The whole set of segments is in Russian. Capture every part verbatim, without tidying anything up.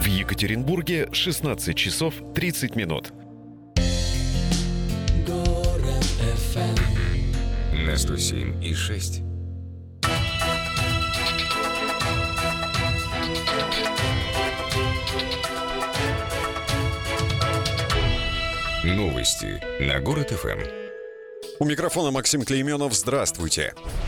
В Екатеринбурге шестнадцать часов тридцать минут. Город эф эм на сто семь и шесть. Новости на Город эф эм. У микрофона Максим Клейменов. Здравствуйте.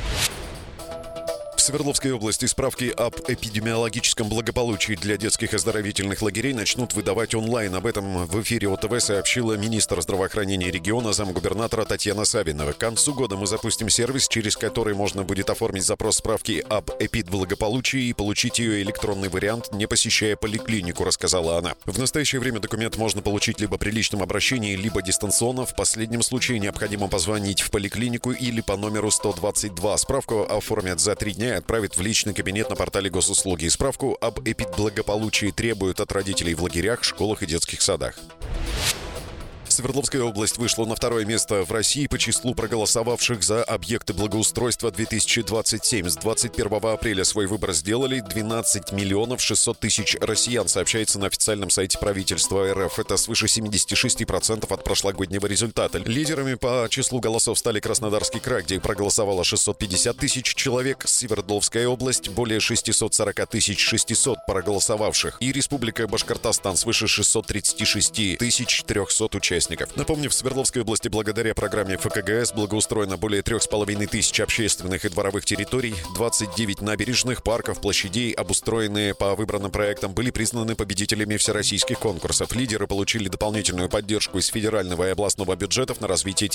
В Свердловской области справки об эпидемиологическом благополучии для детских оздоровительных лагерей начнут выдавать онлайн. Об этом в эфире о тэ вэ сообщила министр здравоохранения региона, замгубернатора Татьяна Савинова. К концу года мы запустим сервис, через который можно будет оформить запрос справки об эпидблагополучии и получить ее электронный вариант, не посещая поликлинику, рассказала она. В настоящее время документ можно получить либо при личном обращении, либо дистанционно. В последнем случае необходимо позвонить в поликлинику или по номеру сто двадцать два. Справку оформят за три дня и отправят в личный кабинет на портале госуслуги. Справку об эпидблагополучии требуют от родителей в лагерях, школах и детских садах. Свердловская область вышла на второе место в России по числу проголосовавших за объекты благоустройства две тысячи двадцать семь. С двадцать первого апреля свой выбор сделали двенадцать миллионов шестьсот тысяч россиян, сообщается на официальном сайте правительства эр эф. Это свыше семьдесят шесть процентов от прошлогоднего результата. Лидерами по числу голосов стали Краснодарский край, где проголосовало шестьсот пятьдесят тысяч человек, Свердловская область — более шестьсот сорок тысяч шестьсот проголосовавших, и Республика Башкортостан — свыше шестьсот тридцать шесть тысяч триста участников. Напомню, в Свердловской области благодаря программе эф ка гэ эс благоустроено более трех с половиной тысяч общественных и дворовых территорий, двадцать девять набережных, парков, площадей, обустроенные по выбранным проектам, были признаны победителями всероссийских конкурсов. Лидеры получили дополнительную поддержку из федерального и областного бюджетов на развитие